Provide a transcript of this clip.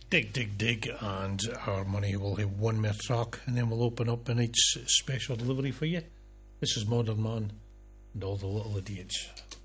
dig, and our money will have one more track, and then we'll open up tonight's special delivery for you. This is Modern Man and All the Little Idiots.